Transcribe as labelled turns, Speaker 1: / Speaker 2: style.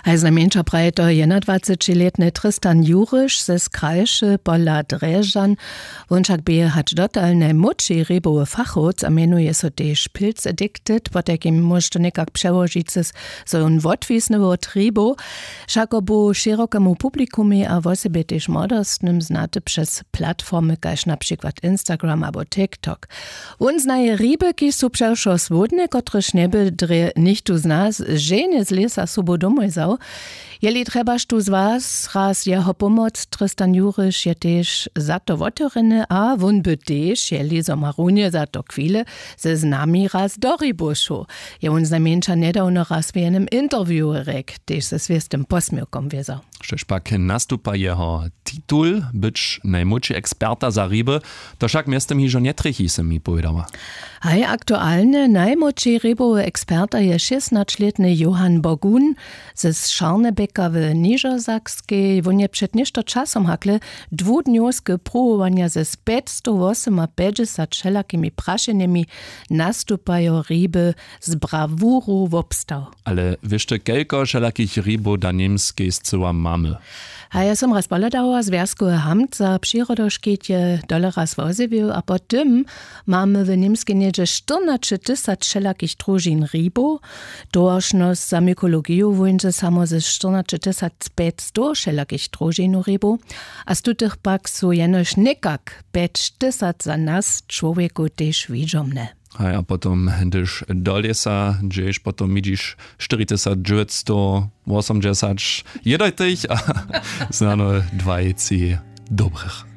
Speaker 1: Najmniejsza prajto 21-letny Tristan Juriš ze Skrajszy pola Drežan. On však by hać dotal najmłodszy rybowy fachowiec, a mianuje so też pilz addicted, po takim może nekak przełożyć so on odwisny od rybo, však obu szerokiemu publikumie a w osobie też młodostnym znate przez platformy, kaž na przykład Instagram albo TikTok. On znaje ryby, ki są przecież swodne, kotreż nieby nicht tu znas, żenie z lesa subo domoj zau. Jeli trebaš tu z was raz jeho pomoc, Tristan Juriš je tež za to votorine, a on by tež, jeli zo marunie za to chwile, ze z nami raz do rybu šel. Je on znamenča nedavno raz v jenem intervju rek, tež se sviestem posmilkom vezal.
Speaker 2: Štež pak nastupa jeho titul, być najmłodszy eksperta za ryby, to však miestem hižo netrichy se mi povedala.
Speaker 1: Hej, aktualny najmłodszy rybowy eksperta je 16-letny Johan Bogun ze Scharnebeka w Niżosaskiej. On je przed nieszto czasom hakle dwudniowskie próbowania ze 550 wszelakimi praszeniami nastupają ryby z brawuru w obstał.
Speaker 2: Ale wieszcie, kelko wszelakich rybów da niemskiej zcyła mamy?
Speaker 1: A ja som raz poledała związku hamt za przyrodoszkiecie dolara zwozywił, a potem mamy w niemskiej niedzie 14 000 wszelakich drużin rybo. Dołożność za mykologię wojnze samo ze 14 500 wszelakich drużin rybo. A z tutych pak są jenoś nekak 5 000 za nas człowieku też widzomne.
Speaker 2: A potom, když do lesa, gdzieś potom widzisz 400, 900, 80, jedaj tych, a znano 20 dobrych.